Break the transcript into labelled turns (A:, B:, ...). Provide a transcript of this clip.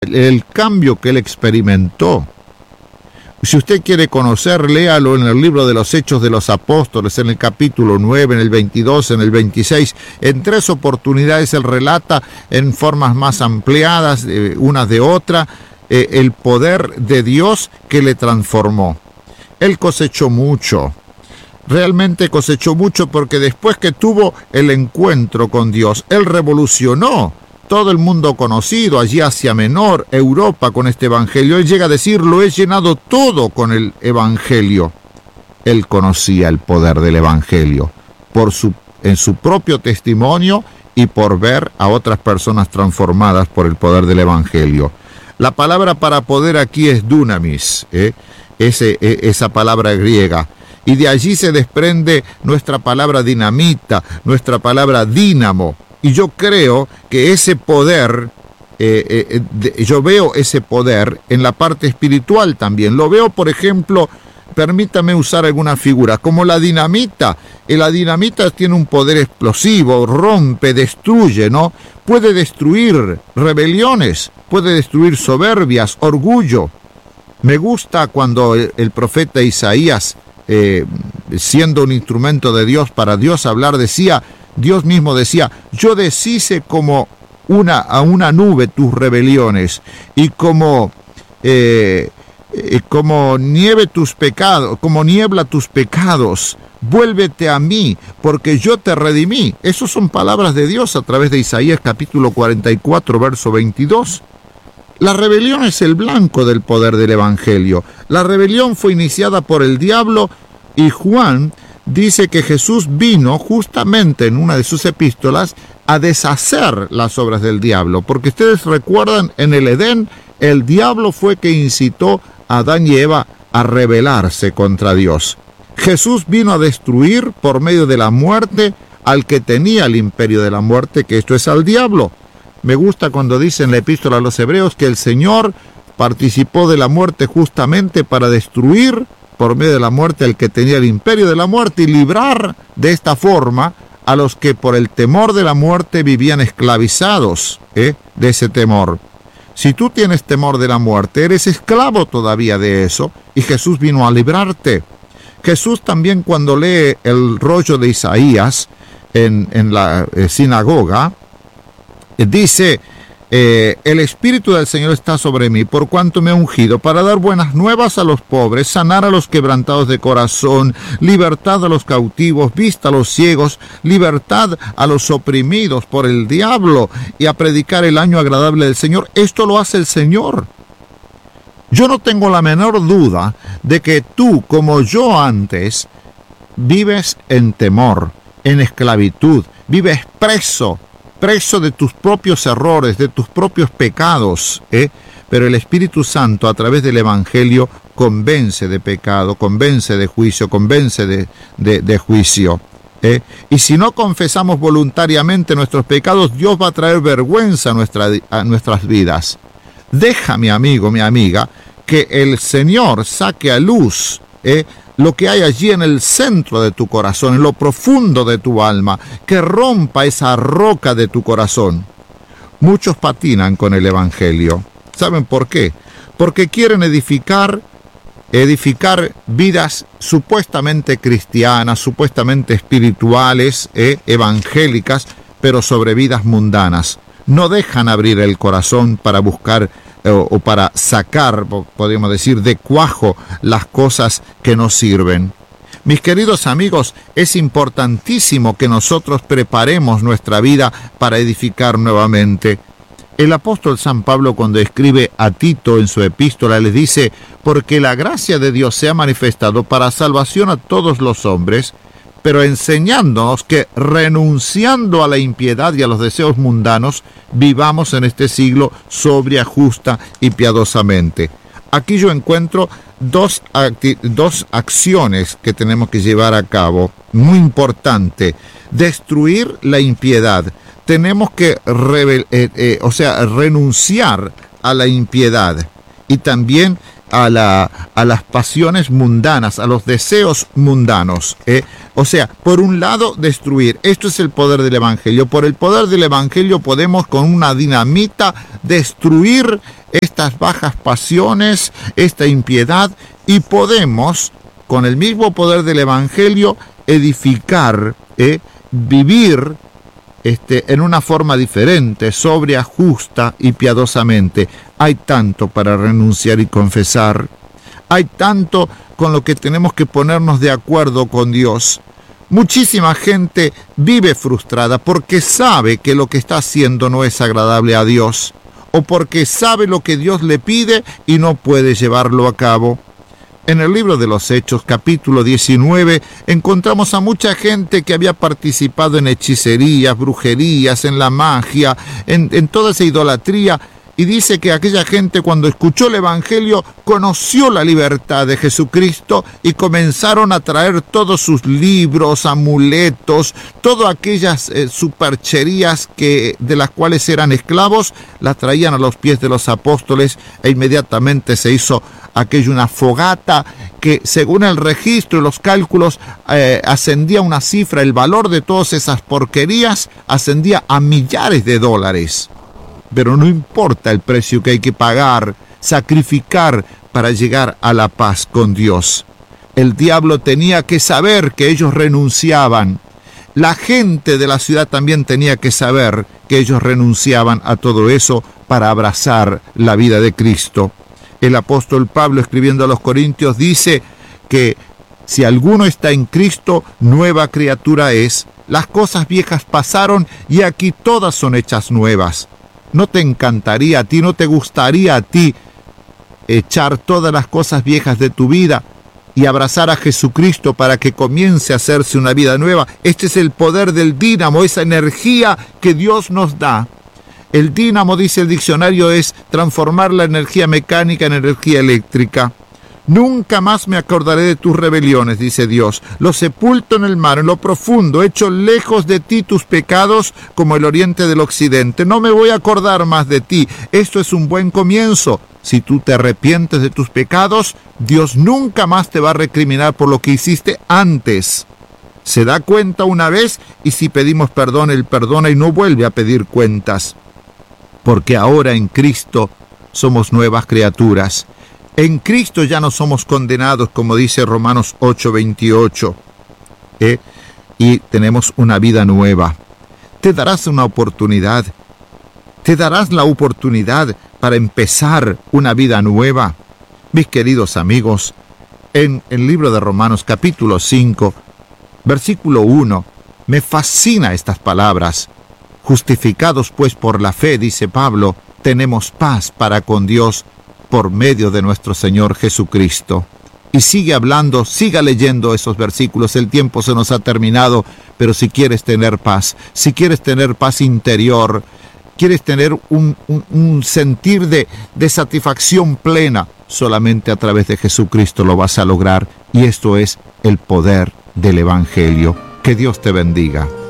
A: el cambio que él experimentó. Si usted quiere conocer, léalo en el libro de los Hechos de los Apóstoles, en el capítulo 9, en el 22, en el 26. En 3 oportunidades él relata en formas más ampliadas, unas de otra, el poder de Dios que le transformó. Él cosechó mucho. Realmente cosechó mucho porque después que tuvo el encuentro con Dios, él revolucionó todo el mundo conocido, allí Asia Menor, Europa, con este evangelio. Él llega a decir, lo he llenado todo con el evangelio. Él conocía el poder del evangelio en su propio testimonio y por ver a otras personas transformadas por el poder del evangelio. La palabra para poder aquí es dunamis, esa palabra griega. Y de allí se desprende nuestra palabra dinamita, nuestra palabra dínamo. Y yo creo que ese poder, yo veo ese poder en la parte espiritual también. Lo veo, por ejemplo, permítame usar alguna figura, como la dinamita. La dinamita tiene un poder explosivo, rompe, destruye, ¿no? Puede destruir rebeliones, puede destruir soberbias, orgullo. Me gusta cuando el profeta Isaías, siendo un instrumento de Dios, para Dios hablar, Dios mismo decía, yo deshice como a una nube tus rebeliones y como niebla tus pecados, vuélvete a mí, porque yo te redimí. Esas son palabras de Dios a través de Isaías capítulo 44, verso 22. La rebelión es el blanco del poder del evangelio. La rebelión fue iniciada por el diablo y Juan dice que Jesús vino justamente en una de sus epístolas a deshacer las obras del diablo, porque ustedes recuerdan, en el Edén, el diablo fue que incitó a Adán y Eva a rebelarse contra Dios. Jesús vino a destruir por medio de la muerte al que tenía el imperio de la muerte, que esto es al diablo. Me gusta cuando dice en la epístola a los Hebreos que el Señor participó de la muerte justamente para destruir por medio de la muerte al que tenía el imperio de la muerte y librar de esta forma a los que por el temor de la muerte vivían esclavizados de ese temor. Si tú tienes temor de la muerte, eres esclavo todavía de eso, y Jesús vino a librarte. Jesús también, cuando lee el rollo de Isaías en la sinagoga, dice, el Espíritu del Señor está sobre mí, por cuanto me ha ungido para dar buenas nuevas a los pobres, sanar a los quebrantados de corazón, libertad a los cautivos, vista a los ciegos, libertad a los oprimidos por el diablo, y a predicar el año agradable del Señor. Esto lo hace el Señor. Yo no tengo la menor duda de que tú, como yo antes, vives en temor, en esclavitud, vives preso de tus propios errores, de tus propios pecados, pero el Espíritu Santo a través del Evangelio convence de pecado, convence de juicio, convence de juicio. Y si no confesamos voluntariamente nuestros pecados, Dios va a traer vergüenza a nuestras vidas. Deja, mi amigo, mi amiga, que el Señor saque a luz lo que hay allí en el centro de tu corazón, en lo profundo de tu alma, que rompa esa roca de tu corazón. Muchos patinan con el Evangelio. ¿Saben por qué? Porque quieren edificar vidas supuestamente cristianas, supuestamente espirituales, evangélicas, pero sobre vidas mundanas. No dejan abrir el corazón para buscar o para sacar, podríamos decir, de cuajo las cosas que nos sirven. Mis queridos amigos, es importantísimo que nosotros preparemos nuestra vida para edificar nuevamente. El apóstol San Pablo, cuando escribe a Tito en su epístola, le dice, porque la gracia de Dios se ha manifestado para salvación a todos los hombres, pero enseñándonos que renunciando a la impiedad y a los deseos mundanos, vivamos en este siglo sobria, justa y piadosamente. Aquí yo encuentro dos acciones que tenemos que llevar a cabo, muy importante. Destruir la impiedad. Tenemos que renunciar a la impiedad y también a las pasiones mundanas, a los deseos mundanos. Por un lado, destruir. Esto es el poder del Evangelio. Por el poder del Evangelio podemos con una dinamita destruir estas bajas pasiones, esta impiedad, y podemos, con el mismo poder del Evangelio, edificar, vivir en una forma diferente, sobria, justa y piadosamente. Hay tanto para renunciar y confesar. Hay tanto con lo que tenemos que ponernos de acuerdo con Dios. Muchísima gente vive frustrada porque sabe que lo que está haciendo no es agradable a Dios, o porque sabe lo que Dios le pide y no puede llevarlo a cabo. En el libro de los Hechos, capítulo 19, encontramos a mucha gente que había participado en hechicerías, brujerías, en la magia, en toda esa idolatría. Y dice que aquella gente, cuando escuchó el Evangelio, conoció la libertad de Jesucristo y comenzaron a traer todos sus libros, amuletos, todas aquellas supercherías de las cuales eran esclavos, las traían a los pies de los apóstoles, e inmediatamente se hizo aquello una fogata que, según el registro y los cálculos, ascendía una cifra, el valor de todas esas porquerías ascendía a millares de dólares. Pero no importa el precio que hay que pagar, sacrificar para llegar a la paz con Dios. El diablo tenía que saber que ellos renunciaban. La gente de la ciudad también tenía que saber que ellos renunciaban a todo eso para abrazar la vida de Cristo. El apóstol Pablo, escribiendo a los Corintios, dice que si alguno está en Cristo, nueva criatura es. Las cosas viejas pasaron y aquí todas son hechas nuevas. ¿No te encantaría a ti, no te gustaría a ti echar todas las cosas viejas de tu vida y abrazar a Jesucristo para que comience a hacerse una vida nueva? Este es el poder del dínamo, esa energía que Dios nos da. El dínamo, dice el diccionario, es transformar la energía mecánica en energía eléctrica. Nunca más me acordaré de tus rebeliones, dice Dios. Los sepulto en el mar, en lo profundo, echo lejos de ti tus pecados como el oriente del occidente. No me voy a acordar más de ti. Esto es un buen comienzo. Si tú te arrepientes de tus pecados, Dios nunca más te va a recriminar por lo que hiciste antes. Se da cuenta una vez y si pedimos perdón, Él perdona y no vuelve a pedir cuentas. Porque ahora en Cristo somos nuevas criaturas. En Cristo ya no somos condenados, como dice Romanos 8:28, y tenemos una vida nueva. Te darás una oportunidad. Te darás la oportunidad para empezar una vida nueva. Mis queridos amigos, en el libro de Romanos capítulo 5, versículo 1, me fascina estas palabras. Justificados pues por la fe, dice Pablo, tenemos paz para con Dios por medio de nuestro Señor Jesucristo. Y sigue hablando, siga leyendo esos versículos. El tiempo se nos ha terminado, pero si quieres tener paz, si quieres tener paz interior, quieres tener un sentir de satisfacción plena, solamente a través de Jesucristo lo vas a lograr. Y esto es el poder del Evangelio. Que Dios te bendiga.